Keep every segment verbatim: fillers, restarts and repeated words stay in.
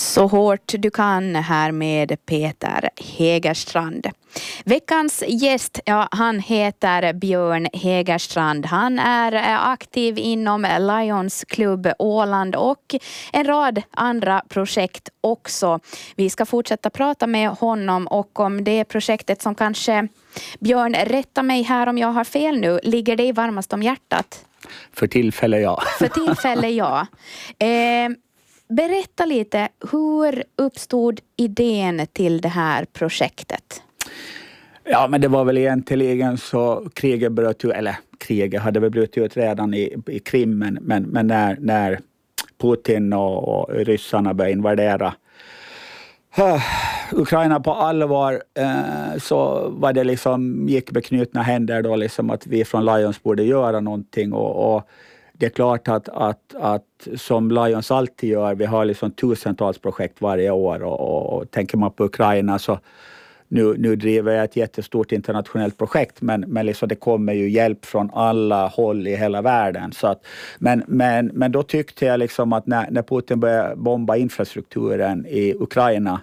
Så hårt du kan här med Peter Hägerstrand. Veckans gäst, ja, han heter Björn Hägerstrand. Han är aktiv inom Lions Club Åland och en rad andra projekt också. Vi ska fortsätta prata med honom och om det projektet som kanske, Björn, rätta mig här om jag har fel nu, ligger det varmast om hjärtat? För tillfälle ja. För tillfälle ja. Eh, berätta lite, hur uppstod idén till det här projektet? Ja, men det var väl egentligen så kriget bröt ut, eller kriget hade väl brutit ut redan i, i Krim, men, men, men när, när Putin och, och ryssarna började invadera uh, Ukraina på allvar uh, så var det liksom, gick med knutna händer då liksom att vi från Lions borde göra någonting och, och det är klart att, att, att som Lions alltid gör, vi har liksom tusentals projekt varje år och, och, och tänker man på Ukraina så Nu, nu driver jag ett jättestort internationellt projekt, men, men liksom det kommer ju hjälp från alla håll i hela världen. Så att, men, men, men då tyckte jag liksom att när, när Putin började bomba infrastrukturen i Ukraina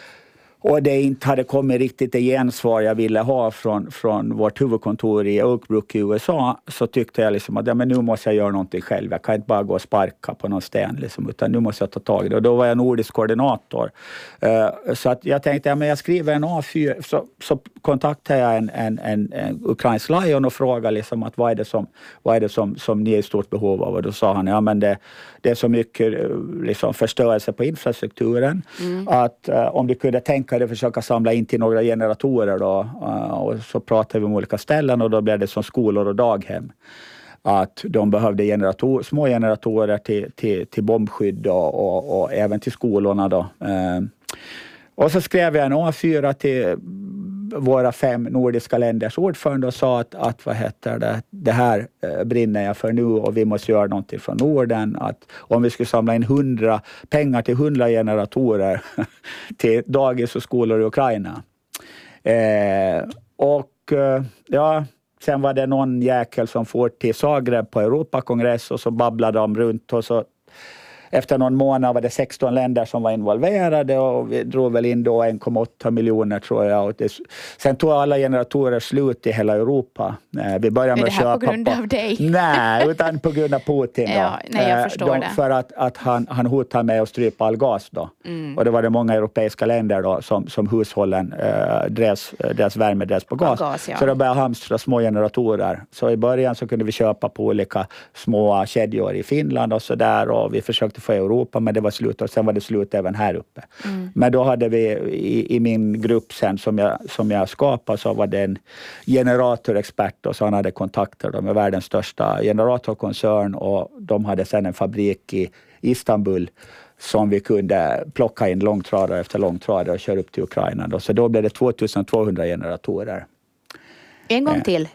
och det inte hade kommit riktigt det gensvar jag ville ha från, från vårt huvudkontor i Oak Brook i U S A, så tyckte jag liksom att ja, men nu måste jag göra någonting själv. Jag kan inte bara gå och sparka på någon sten liksom, utan nu måste jag ta tag i det. Och då var jag nordisk koordinator. Uh, så att jag tänkte, ja, men jag skriver en A fyra, så, så kontaktade jag en, en, en, en ukrainsk Lion och frågade liksom att vad är det, som, vad är det som, som ni är i stort behov av? Och då sa han, ja men det, det är så mycket liksom, förstörelse på infrastrukturen mm. att uh, om du kunde tänka dig försöka samla in till några generatorer då, uh, och så pratade vi om olika ställen och då blev det som skolor och daghem. Att de behövde generator, små generatorer till, till, till bombskydd och, och, och även till skolorna då. Uh, och så skrev jag en A fyra till våra fem nordiska länders ordförande och sa att, att vad heter det, det här eh, brinner jag för nu och vi måste göra någonting från Norden. Att om vi skulle samla in hundra pengar till hundra generatorer till dagis och skolor i Ukraina. Eh, och eh, ja, sen var det någon jäkel som får till Zagreb på Europakongress och så babblade de runt och så efter någon månad var det sexton länder som var involverade och vi drog väl in då en komma åtta miljoner tror jag. Och det, sen tog alla generatorer slut i hela Europa. Vi började med är det här att på grund på, av dig? Nej, utan på grund av Putin. Då. Ja, nej, jag förstår de, det. För att, att han, han hotade med att strypa all gas då. Mm. Och det var det många europeiska länder då som, som hushållen eh, drevs, deras värme drevs på gas. gas ja. Så då började hamstra små generatorer. Så i början så kunde vi köpa på olika små kedjor i Finland och så där och vi försökte för Europa, men det var slut och sen var det slut även här uppe. Mm. Men då hade vi i, i min grupp sen som jag, som jag skapade så var det en generatorexpert och så han hade kontakter då med världens största generatorkoncern och de hade sen en fabrik i Istanbul som vi kunde plocka in långtradare efter långtradare och köra upp till Ukraina. Då. Så då blev det tvåtusentvåhundra generatorer. En gång till.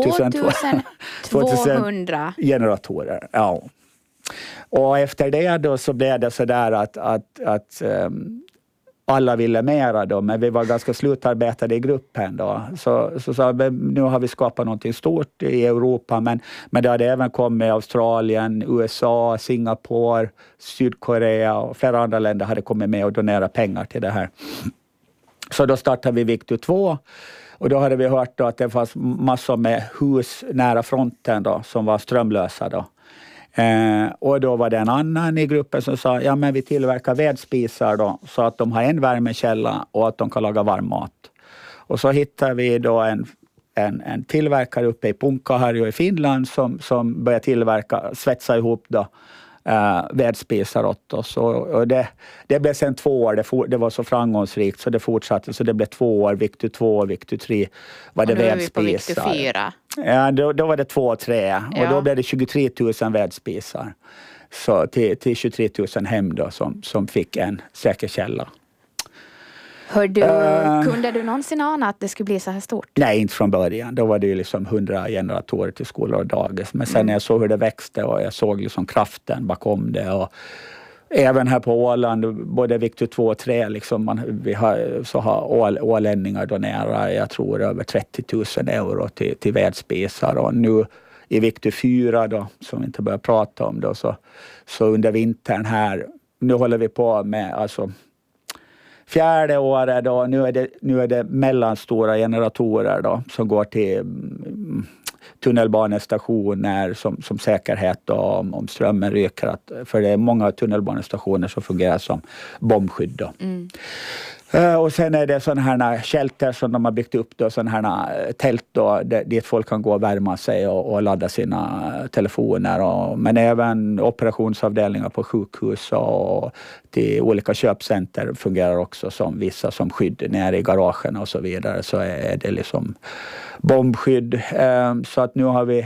tvåtusentvåhundra generatorer, ja. Och efter det då så blev det så där att, att, att um, alla ville mera då, men vi var ganska slutarbetade i gruppen då. Så, så, så nu har vi skapat någonting stort i Europa, men, men det hade även kommit Australien, U S A, Singapore, Sydkorea och flera andra länder hade kommit med och donerat pengar till det här. Så då startade vi Victor två. Och då hade vi hört då att det fanns massor med hus nära fronten då, som var strömlösa då. Eh, och då var det en annan i gruppen som sa, ja men vi tillverkar vedspisar då så att de har en värmekälla och att de kan laga varm mat. Och så hittade vi då en, en, en tillverkare uppe i Punkaharju i Finland som, som började tillverka, svetsa ihop då Uh, vedspisar åt oss och, och det, det blev sen två år, det, for, det var så framgångsrikt så det fortsatte, så det blev två år, Victor två och Victor tre var det vedspisar. Och nu är vi på Victor fyra. Ja, då, då var det två och tre ja. Och då blev det tjugotre tusen vedspisar så till, till tjugotre tusen hem då som, som fick en säker källa. Hör du, uh, kunde du någonsin ana att det skulle bli så här stort? Nej, inte från början. Då var det ju liksom hundra generatorer till skolor och dagis. Men sen mm. när jag såg hur det växte och jag såg liksom kraften bakom det. Och även här på Åland, både Victor två och tre, liksom man, vi har, så har ål, ålänningar donerat, jag tror, över trettio tusen euro till, till vedspisar. Och nu i Victor fyra då, som vi inte börjar prata om då, så, så under vintern här nu håller vi på med alltså fjärde året då, nu är det, nu är det mellanstora generatorer då som går till mm, tunnelbanestationer som, som säkerhet då, om, om strömmen ryker. Att, för det är många tunnelbanestationer som fungerar som bombskydd då. Mm. Uh, och sen är det sådana här shelter som de har byggt upp då, sådana här tält då, dit folk kan gå och värma sig och, och ladda sina telefoner. Och, men även operationsavdelningar på sjukhus och till olika köpcenter fungerar också som vissa som skydd nere i garagen och så vidare. Så är det liksom bombskydd. Uh, så att nu har vi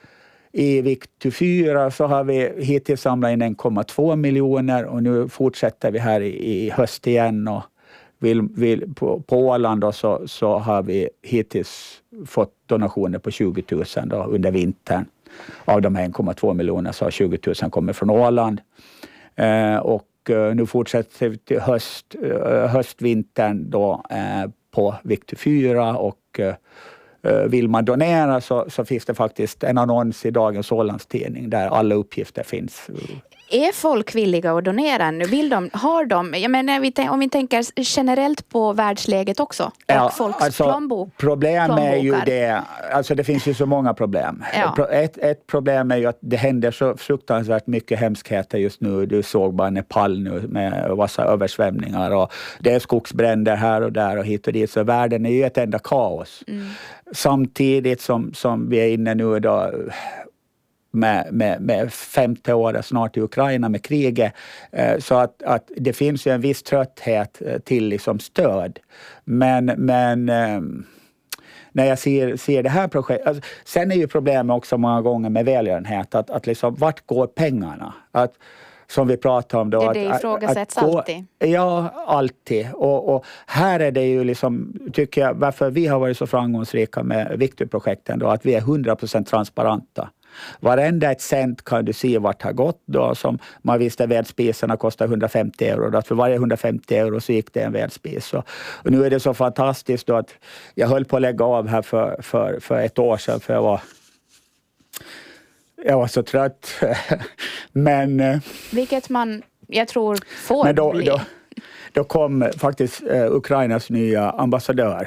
i Victu fyra så har vi hittills samlat in en komma två miljoner och nu fortsätter vi här i, i höst igen och Vill, vill, på, på Åland då, så, så har vi hittills fått donationer på tjugo tusen då, under vintern. Av de här en komma två miljoner så har tjugo tusen kommit från Åland. Eh, och eh, nu fortsätter vi till höst, eh, höstvintern då, eh, på Victu fyra och eh, vill man donera så, så finns det faktiskt en annons i dagens Ålandstidning där alla uppgifter finns. Är folk villiga att donera nu? Vill de, har de, jag menar, om vi tänker generellt på världsläget också, och ja, folks alltså, plånbok. Problem plånbokar. är ju det, alltså det finns ju så många problem. Ja. Ett, ett problem är ju att det händer så fruktansvärt mycket hemskheter just nu. Du såg bara Nepal nu med vassa översvämningar och det är skogsbränder här och där och hit och dit. Så världen är ju ett enda kaos. Mm. Samtidigt som, som vi är inne nu då med, med, med femte året snart i Ukraina med kriget. Eh, så att, att det finns ju en viss trötthet till liksom stöd. Men, men eh, när jag ser, ser det här projektet. Alltså, sen är ju problemet också många gånger med välgörenhet. Att, att liksom, vart går pengarna? Att, som vi pratar om då. Det, det ifrågasätts att, att alltid. Ja, alltid. Och, och här är det ju liksom, tycker jag, varför vi har varit så framgångsrika med Victu-projekten då, att vi är hundra procent transparenta. Varenda ett cent kan du se vart det har gått då, som man visste vedspisarna kostar hundrafemtio euro. Då, för varje hundrafemtio euro så gick det en vedspis. Och, och nu är det så fantastiskt då att jag höll på att lägga av här för, för, för ett år sedan för jag var Jag var så trött. men... Vilket man, jag tror, får men då, bli. Då, då kom faktiskt eh, Ukrainas nya ambassadör.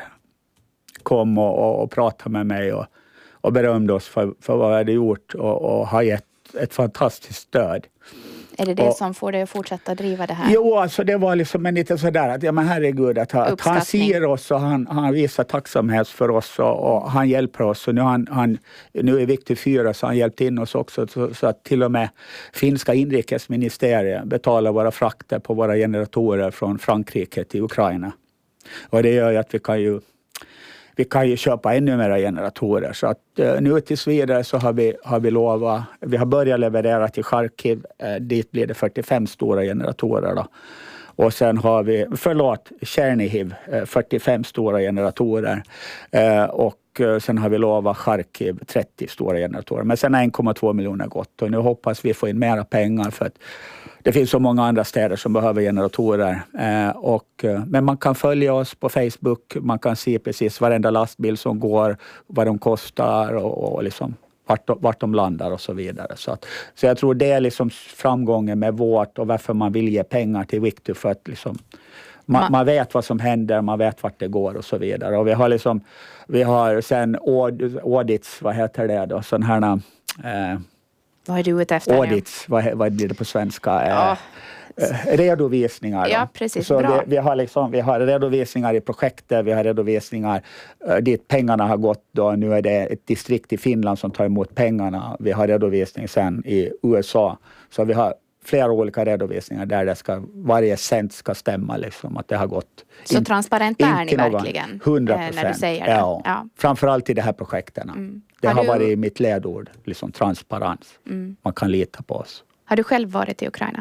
Kom och, och, och pratade med mig och, och berömde oss för, för vad vi hade gjort. Och, och har gett ett fantastiskt stöd. Är det det och, som får dig att fortsätta driva det här? Jo, alltså det var liksom en lite sådär att, ja men herregud, att, att han ser oss och han, han visar tacksamhet för oss och, och han hjälper oss. Och nu, han, han, nu är Victu fyra så han hjälpt in oss också så, så att till och med finska inrikesministeriet betalar våra frakter på våra generatorer från Frankrike till Ukraina. Och det gör ju att vi kan ju Vi kan ju köpa ännu mer generatorer. Så att uh, nu tills vidare så har vi, har vi lovat. Vi har börjat leverera till Charkiv. Uh, dit blir det fyrtiofem stora generatorer då. Och sen har vi, förlåt, Chernihiv, uh, fyrtiofem stora generatorer. Uh, och uh, sen har vi lovat Charkiv trettio stora generatorer. Men sen har en komma två miljoner gått. Och nu hoppas vi få in mera pengar för att det finns så många andra städer som behöver generatorer. Eh, och, men man kan följa oss på Facebook. Man kan se precis varenda lastbil som går, vad de kostar och, och liksom vart, vart de landar och så vidare. Så, att, så jag tror det är liksom framgången med vårt och varför man vill ge pengar till Victu. För att liksom, man, man, man vet vad som händer, man vet vart det går och så vidare. Och vi har liksom, vi har sen audits, vad heter det då, sån här... Eh, Vad är du ute efter Audits, vad, vad blir det på svenska? Ja. Eh, redovisningar. Ja, precis. Så bra. vi, vi, har liksom, vi har redovisningar i projektet, vi har redovisningar eh, dit pengarna har gått. Då. Nu är det ett distrikt i Finland som tar emot pengarna. Vi har redovisning sen i U S A. Så vi har flera olika redovisningar där det ska, varje cent ska stämma liksom, att det har gått. Så in, transparent är ni någon, verkligen? hundra procent. När du säger det. Ja. Ja. Framförallt i de här projekten. Mm. Det har, har du... varit mitt ledord, liksom transparens. Mm. Man kan lita på oss. Har du själv varit i Ukraina?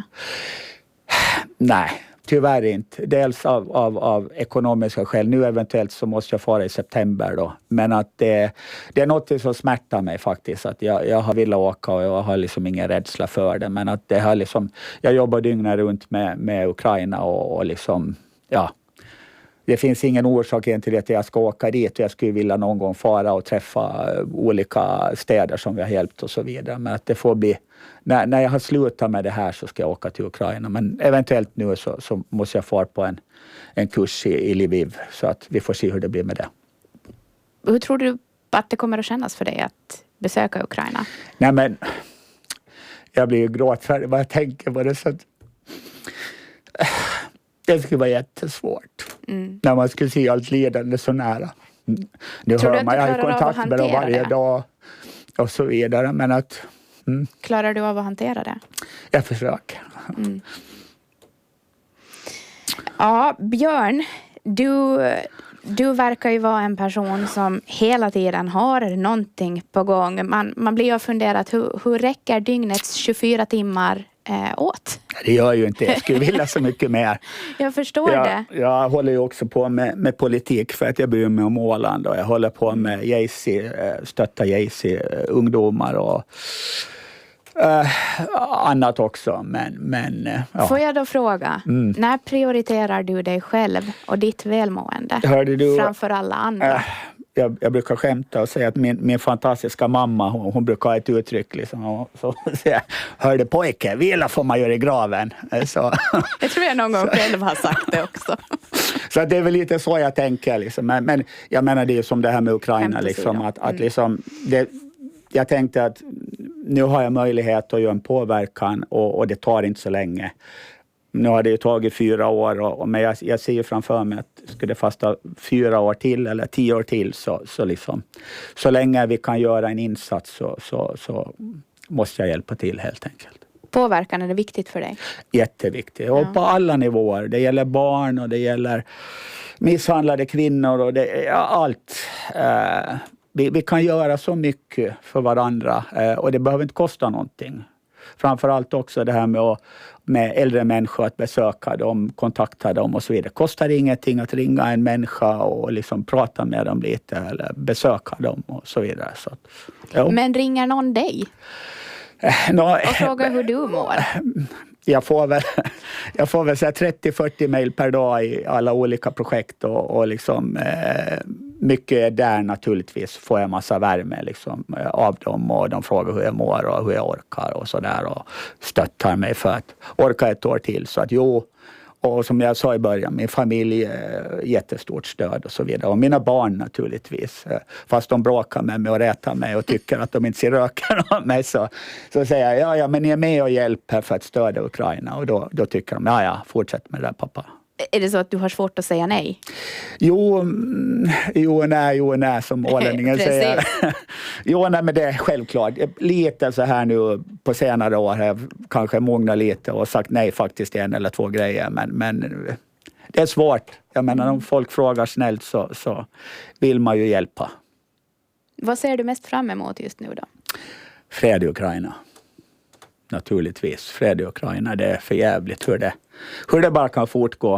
Nej, tyvärr inte. Dels av, av, av ekonomiska skäl. Nu eventuellt så måste jag fara i september då. Men att det, det är något som smärtar mig faktiskt. Att jag, jag har velat åka och jag har liksom ingen rädsla för det. Men att det har liksom, jag jobbar dygnet runt med, med Ukraina och, och liksom, ja. det finns ingen orsak till att jag ska åka dit. Jag skulle vilja någon gång fara och träffa olika städer som vi har hjälpt och så vidare. Men att det får bli, när, när jag har slutat med det här så ska jag åka till Ukraina. Men eventuellt nu så, så måste jag fara på en, en kurs i, i Lviv. Så att vi får se hur det blir med det. Hur tror du att det kommer att kännas för dig att besöka Ukraina? Nej men, jag blir ju gråtfärdig vad jag tänker på det. Så att, det skulle vara jättesvårt. Mm. När man skulle se allt lidande så nära. Nu tror hör man, jag har kontakt med dem varje det? dag och så vidare. Men att, mm. Klarar du av att hantera det? Jag försöker. Mm. Ja, Björn, du, du verkar ju vara en person som hela tiden har någonting på gång. Man, man blir ju funderat, hur, hur räcker dygnets tjugofyra timmar eh, åt? Det gör ju inte. Jag skulle vilja så mycket mer. Jag förstår jag, det. Jag håller ju också på med, med politik för att jag bryr mig om Åland. Och jag håller på med Jaycee, stötta Jaycee ungdomar och Uh, annat också, men... men uh, ja. Får jag då fråga, mm. när prioriterar du dig själv och ditt välmående Hörde du, framför alla andra? Uh, jag, jag brukar skämta och säga att min, min fantastiska mamma, hon, hon brukar ha ett uttryck liksom, och så säger, hörde pojke, vila får man göra i graven. Så. Jag tror jag någon gång själv har sagt det också. Så det är väl lite så jag tänker liksom. men, men jag menar det är som det här med Ukraina liksom, att, att mm. liksom, det, jag tänkte att nu har jag möjlighet att göra en påverkan och, och det tar inte så länge. Nu har det ju tagit fyra år och, och men jag, jag ser ju framför mig att skulle det fasta fyra år till eller tio år till så, så liksom så länge vi kan göra en insats så, så, så måste jag hjälpa till helt enkelt. Påverkan, är det viktigt för dig? Jätteviktigt och ja. På alla nivåer. Det gäller barn och det gäller misshandlade kvinnor och det, ja, allt. Eh, Vi, vi kan göra så mycket för varandra eh, och det behöver inte kosta någonting. Framförallt också det här med, att, med äldre människor att besöka dem, kontakta dem och så vidare. Kostar ingenting att ringa en människa och liksom prata med dem lite eller besöka dem och så vidare. Så att, ja. Men ringer någon dig? No, och frågar hur du mår? Jag får väl, jag får väl säga trettio till fyrtio mejl per dag i alla olika projekt och, och liksom eh, mycket där naturligtvis får jag massa värme liksom, av dem och de frågar hur jag mår och hur jag orkar och sådär och stöttar mig för att orka ett år till. Så att jo, och som jag sa i början, min familj är jättestort stöd och så vidare. Och mina barn naturligtvis. Fast de bråkar med mig och rätar mig och tycker att de inte ser röken av mig. Så, så säger jag, ja, ja men ni är med och hjälper för att stödja Ukraina. Och då, då tycker de, ja ja, fortsätt med det där pappa. Är det så att du har svårt att säga nej? Jo, jo nej, jo nej som ålänningen säger. Jo nej, men det är självklart. Lite så här nu på senare år har jag kanske mognat lite och sagt nej faktiskt en eller två grejer. Men, men det är svårt. Jag menar om folk frågar snällt så, så vill man ju hjälpa. Vad ser du mest fram emot just nu då? Fred i Ukraina. Naturligtvis. Fred i Ukraina, det är för jävligt hur det, hur det bara kan fortgå.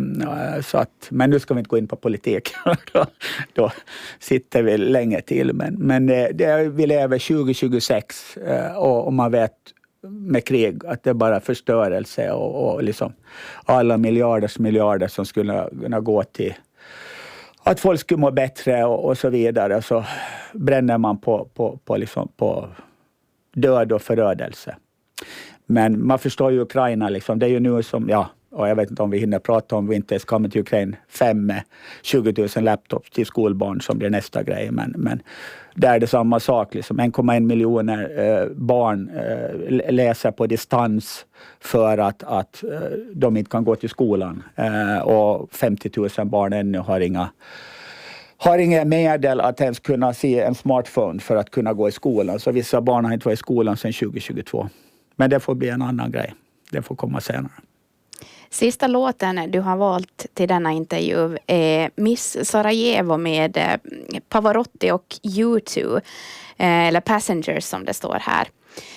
Så att, men nu ska vi inte gå in på politik. då, då sitter vi länge till. Men, men det, det, vi lever tjugo tjugosex och, och man vet med krig att det är bara förstörelse och, och liksom alla miljarders miljarder som skulle kunna gå till att folk skulle må bättre och, och så vidare. Så bränner man på, på, på, liksom, på död och förödelse. Men man förstår ju Ukraina liksom. Det är ju nu som, ja, och jag vet inte om vi hinner prata om Winters Coming to Ukraine fem med tjugo tusen laptops till skolbarn som blir nästa grej. Men, men där är det samma sak liksom. en komma en miljoner eh, barn eh, läser på distans för att, att eh, de inte kan gå till skolan. Eh, och femtio tusen barn ännu har inga har inga medel att ens kunna se en smartphone för att kunna gå i skolan. Så vissa barn har inte varit i skolan sedan tjugo tjugotvå. Men det får bli en annan grej. Det får komma senare. Sista låten du har valt till denna intervju är Miss Sarajevo med Pavarotti och U två. Eller Passengers som det står här.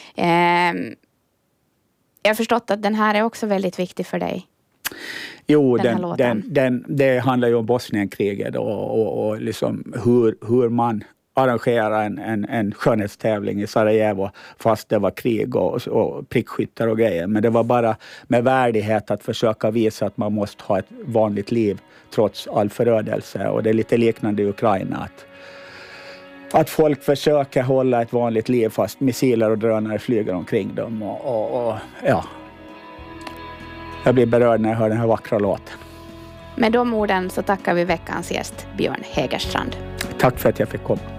Jag har förstått att den här är också väldigt viktig för dig. Jo, den, den, den, det handlar ju om Bosnienkriget och, och, och liksom hur, hur man arrangera en, en, en skönhetstävling i Sarajevo fast det var krig och, och prickskyttar och grejer. Men det var bara med värdighet att försöka visa att man måste ha ett vanligt liv trots all förödelse. Och det är lite liknande i Ukraina. Att, att folk försöker hålla ett vanligt liv fast missiler och drönare flyger omkring dem. Och, och, och, ja. Jag blir berörd när jag hör den här vackra låten. Med de orden så tackar vi veckans gäst Björn Hägerstrand. Tack för att jag fick komma.